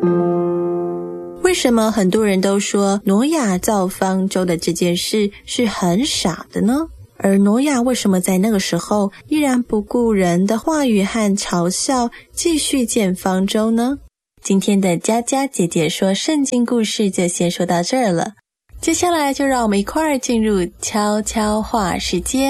为什么很多人都说挪亚造方舟的这件事是很傻的呢？而挪亚为什么在那个时候依然不顾人的话语和嘲笑，继续建方舟呢？今天的佳佳姐姐说圣经故事就先说到这儿了，接下来就让我们一块儿进入悄悄话时间。